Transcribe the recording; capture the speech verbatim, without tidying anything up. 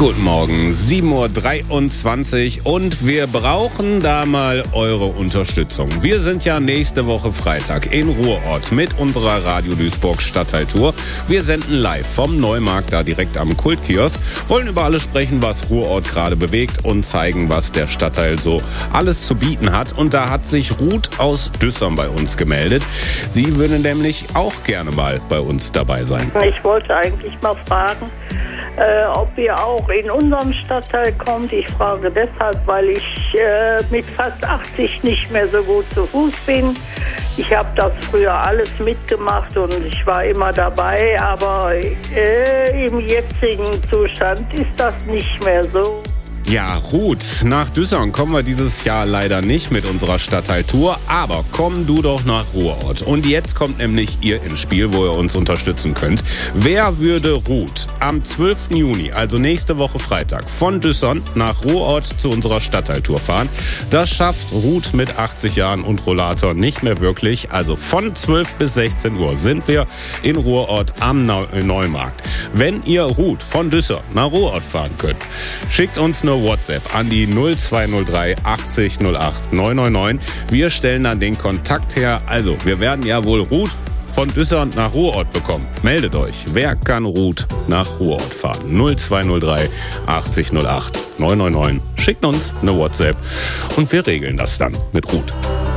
Guten Morgen, sieben Uhr dreiundzwanzig und wir brauchen da mal eure Unterstützung. Wir sind ja nächste Woche Freitag in Ruhrort mit unserer Radio Duisburg Stadtteiltour. Wir senden live vom Neumarkt da direkt am Kultkiosk, wollen über alles sprechen, was Ruhrort gerade bewegt und zeigen, was der Stadtteil so alles zu bieten hat. Und da hat sich Ruth aus Düssern bei uns gemeldet. Sie würde nämlich auch gerne mal bei uns dabei sein. Ich wollte eigentlich mal fragen, Äh, ob ihr auch in unserem Stadtteil kommt. Ich frage deshalb, weil ich äh, mit fast achtzig nicht mehr so gut zu Fuß bin. Ich habe das früher alles mitgemacht und ich war immer dabei, aber äh, im jetzigen Zustand ist das nicht mehr so. Ja, Ruth, nach Düssern kommen wir dieses Jahr leider nicht mit unserer Stadtteiltour, aber komm du doch nach Ruhrort. Und jetzt kommt nämlich ihr ins Spiel, wo ihr uns unterstützen könnt. Wer würde Ruth am zwölften Juni, also nächste Woche Freitag, von Düssern nach Ruhrort zu unserer Stadtteiltour fahren? Das schafft Ruth mit achtzig Jahren und Rollator nicht mehr wirklich. Also von zwölf bis sechzehn Uhr sind wir in Ruhrort am Neumarkt. Wenn ihr Ruth von Düssern nach Ruhrort fahren könnt, schickt uns eine WhatsApp an die null zwei null drei achtzig null acht neun neun neun. Wir stellen dann den Kontakt her. Also, wir werden ja wohl Ruth von Düssern nach Ruhrort bekommen. Meldet euch. Wer kann Ruth nach Ruhrort fahren? null zwei null drei achtzig null acht neun neun neun. Schickt uns eine WhatsApp und wir regeln das dann mit Ruth.